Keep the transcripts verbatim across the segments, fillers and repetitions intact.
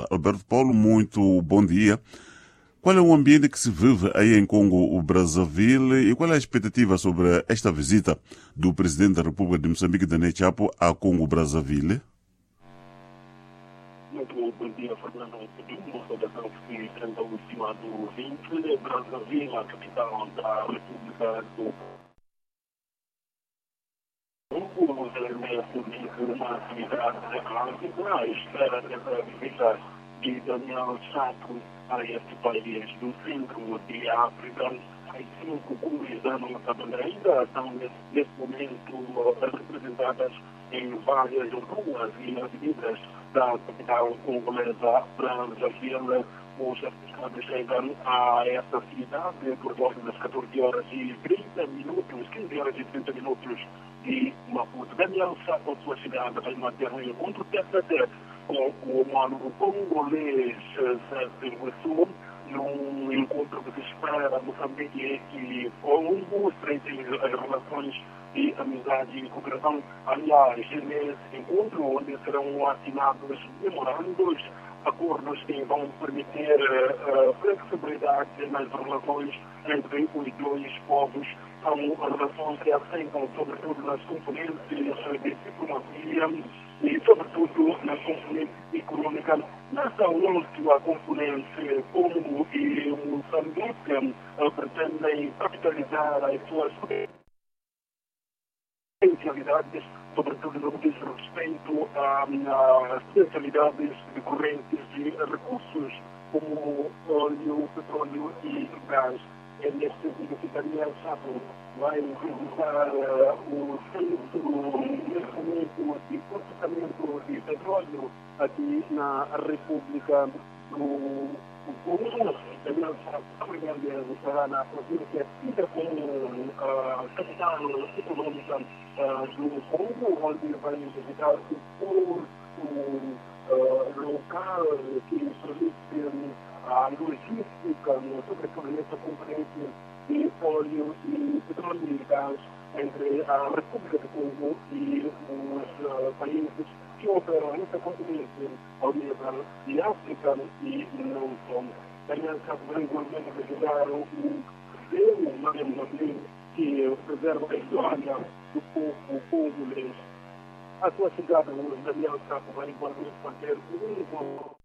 Alberto Paulo, muito bom dia. Qual é o ambiente que se vive aí em Congo, o Brazzaville, e qual é a expectativa sobre esta visita do presidente da República de Moçambique, Daniel Chapo, a Congo Brazzaville? Muito bom dia, Fernando. Uma saudação que tenta o estimado vinte, Brazzaville, a capital da República do Congo, realiza uma atividade ártica à espera dessa visita de Daniel Chapo a este país do centro de África. As cinco cores da nossa bandeira estão neste momento representadas em várias ruas e avenidas da capital congolesa, Brazzaville. Os africanos chegam a essa cidade por volta das catorze horas e trinta minutos, quinze horas e trinta minutos de Maputo. Daniel Chapo, a sua chegada, vai manter um encontro tete a tete com o mano congolês Sérgio Nguesso, num encontro que se espera Moçambique e Congo, estreitem as relações de amizade e cooperação. Aliás, nesse encontro, onde serão assinados memorandos, acordos que vão permitir uh, flexibilidade nas relações entre os dois povos. São relações que assentam, sobretudo, nas componentes de diplomacia e, sobretudo, na componente econômica. Nessa última componente, Congo e Moçambique uh, pretendem capitalizar as suas potencialidades, sobretudo no que diz respeito às potencialidades decorrentes de recursos como óleo, petróleo e gás. É nesse sentido que Daniel Chapo vai visitar uh, o centro neste momento de processamento de petróleo aqui na República do Congo. Daniel Chapo também estará na província tida como a capital econômica uh, do Congo, onde vai visitar o porto uh, local que permite a logística, sobretudo nessa conferência de óleo e petróleo e gás entre a República do Congo e os uh, países que operam nessa continente ao nível de África e não só. Daniel Chapo vai igualmente visitar o Museu Mariano que preserva a história do povo congolês. A sua chegada, o Daniel Chapo vai igualmente fazer um encontro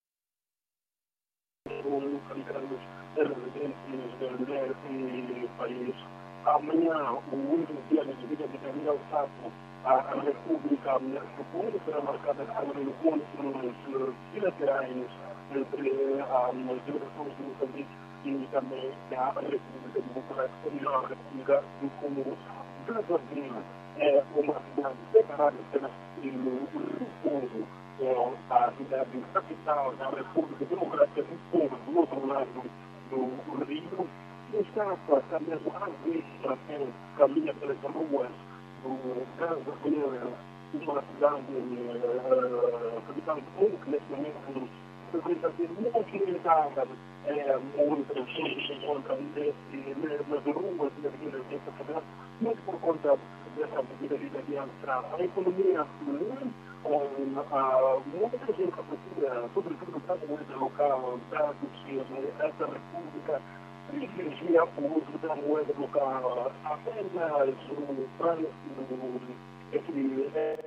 com americanos residentes nesse país. Amanhã, o último dia de vida de Daniel Chapo, a República do Congo será marcada por encontros bilaterais entre as delegações de Moçambique e também a República Democrática da República do Congo. Brazzaville é uma cidade separada pelo Congo, é a cidade capital da República Democrática do Congo, do outro lado do Rio. Está também à vista, caminha pelas ruas do Brazzaville, uma cidade uh, capital do Congo, que neste momento precisa ser movimentada, é, muitas pessoas se encontram nas ruas e avenidas dessa cidade, muito por conta dessa vida de Daniel. A economia com uh, muita gente que procura, sobretudo para a moeda local, dados que essa república privilegia o uso da moeda local. Apenas o franco é,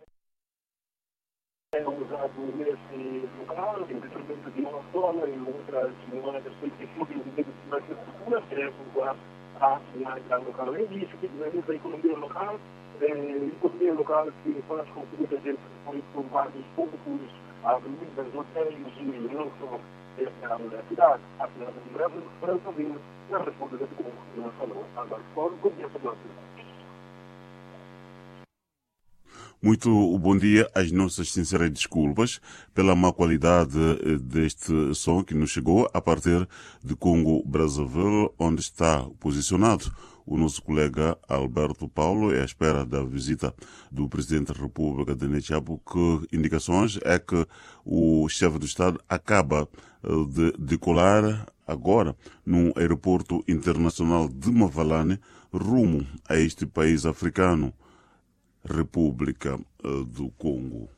é usado nesse local, em detrimento de uma dólar e outras moedas específicas de mais segura, que é a moeda local. Além disso, que dinamiza a economia local, é, a economia local que faz com que muita gente foi por vários pontos, avenidas, hotéis e não só essa universidade, a cidade de Brazzaville, na República do Congo. Nós falamos Alberto Paulo, com essa nossa. Muito bom dia, as nossas sinceras desculpas pela má qualidade deste som que nos chegou a partir de Congo Brazzaville, onde está posicionado o nosso colega Alberto Paulo, é à espera da visita do presidente da República, Daniel Chapo, que indicações é que o chefe do Estado acaba de decolar agora no aeroporto internacional de Mavalane, rumo a este país africano, República do Congo.